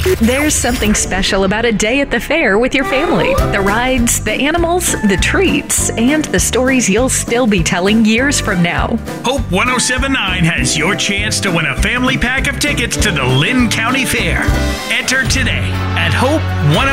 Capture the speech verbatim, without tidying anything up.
There's something special about a day at the fair with your family. The rides, the animals, the treats, and the stories you'll still be telling years from now. Hope ten seventy-nine has your chance to win a family pack of tickets to the Lynn County Fair. Enter today at hope ten